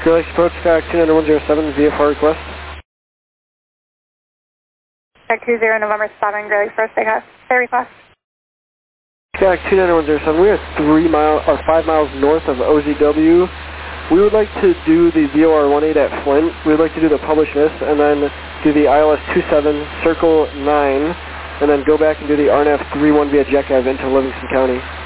Clear Lake approach Skyhawk 29107 VFR request. Skyhawk 20 November 7, Clear Lake approach Skyhawk. Clear request. Skyhawk 29107, we are 5 miles north of OZW. We would like to do the VOR-18 at Flint. We would like to do the publish miss and then do the ILS-27, circle 9, and then go back and do the RNF-31 via JECAV into Livingston County.